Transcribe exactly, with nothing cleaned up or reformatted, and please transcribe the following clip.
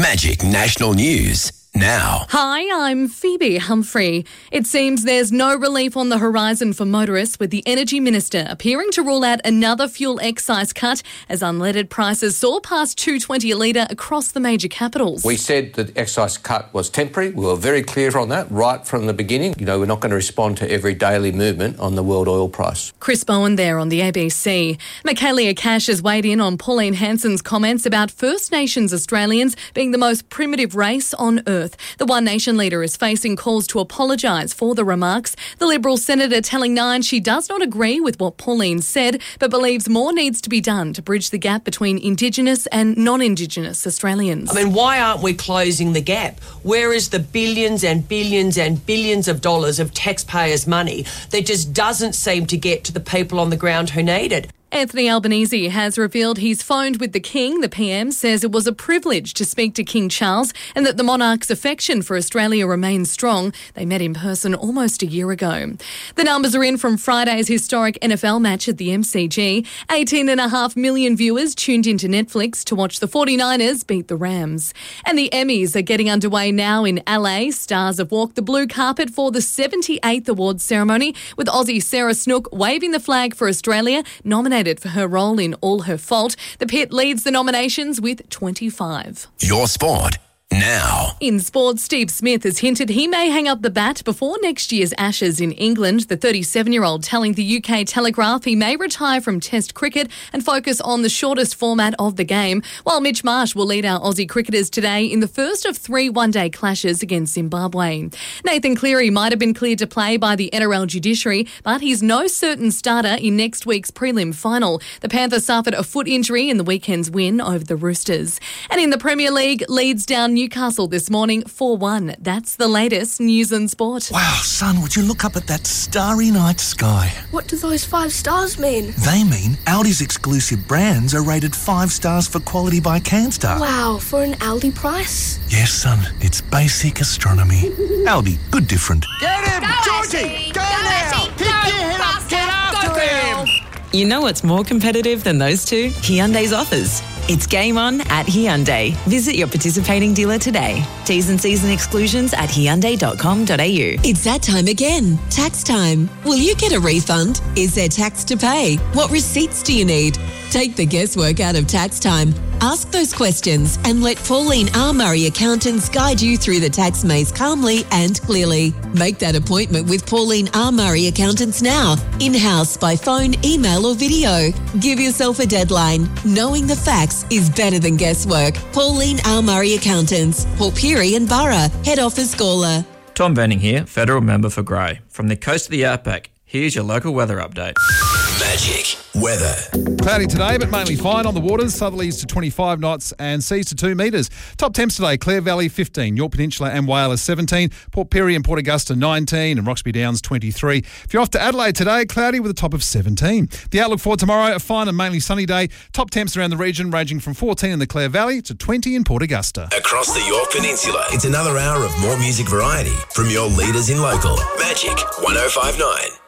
Magic National News now. Hi, I'm Phoebe Humphrey. It seems there's no relief on the horizon for motorists, with the Energy Minister appearing to rule out another fuel excise cut as unleaded prices soar past two dollars twenty a litre across the major capitals. We said that the excise cut was temporary. We were very clear on that right from the beginning. You know, we're not going to respond to every daily movement on the world oil price. Chris Bowen there on the A B C. Michaelia Cash has weighed in on Pauline Hanson's comments about First Nations Australians being the most primitive race on earth. The One Nation leader is facing calls to apologise for the remarks. The Liberal senator telling Nine she does not agree with what Pauline said, but believes more needs to be done to bridge the gap between Indigenous and non-Indigenous Australians. I mean, why aren't we closing the gap? Where is the billions and billions and billions of dollars of taxpayers' money that just doesn't seem to get to the people on the ground who need it? Anthony Albanese has revealed he's phoned with the King. The P M says it was a privilege to speak to King Charles and that the monarch's affection for Australia remains strong. They met in person almost a year ago. The numbers are in from Friday's historic N F L match at the M C G. eighteen and a half million viewers tuned into Netflix to watch the forty-niners beat the Rams. And the Emmys are getting underway now in L A. Stars have walked the blue carpet for the seventy-eighth awards ceremony, with Aussie Sarah Snook waving the flag for Australia, nominated for her role in All Her Fault. The Pit leads the nominations with twenty-five. Your sport now. In sport, Steve Smith has hinted he may hang up the bat before next year's Ashes in England. The thirty-seven-year-old telling the U K Telegraph he may retire from Test cricket and focus on the shortest format of the game, while Mitch Marsh will lead our Aussie cricketers today in the first of three one-day clashes against Zimbabwe. Nathan Cleary might have been cleared to play by the N R L judiciary, but he's no certain starter in next week's prelim final. The Panthers suffered a foot injury in the weekend's win over the Roosters. And in the Premier League, Leeds down Newcastle this morning four one. That's the latest news and sport. Wow, son, would you look up at that starry night sky? What do those five stars mean? They mean Aldi's exclusive brands are rated five stars for quality by Canstar. Wow, for an Aldi price? Yes, son, it's basic astronomy. Aldi, good different. Get him! Go, Georgie! Ashley. Go, Go, now! Ashley. Pick Go, your head up! faster. Get after Go, girl. him! You know what's more competitive than those two? Hyundai's offers. It's game on at Hyundai. Visit your participating dealer today. T's and C's and exclusions at hyundai dot com dot a u. It's that time again. Tax time. Will you get a refund? Is there tax to pay? What receipts do you need? Take the guesswork out of tax time. Ask those questions and let Pauline R. Murray Accountants guide you through the tax maze calmly and clearly. Make that appointment with Pauline R. Murray Accountants now, in-house, by phone, email or video. Give yourself a deadline. Knowing the facts is better than guesswork. Pauline R. Murray Accountants, Port Pirie and Borough, Head Office Gawler. Tom Burning here, Federal Member for Grey. From the coast of the Outback, here's your local weather update. Magic weather. Cloudy today, but mainly fine on the waters. Southerlies to twenty-five knots and seas to two metres. Top temps today, Clare Valley fifteen, York Peninsula and Wales seventeen, Port Pirie and Port Augusta nineteen, and Roxby Downs twenty-three. If you're off to Adelaide today, cloudy with a top of seventeen. The outlook for tomorrow, a fine and mainly sunny day. Top temps around the region ranging from fourteen in the Clare Valley to twenty in Port Augusta. Across the York Peninsula, it's another hour of more music variety from your leaders in local. Magic one oh five point nine.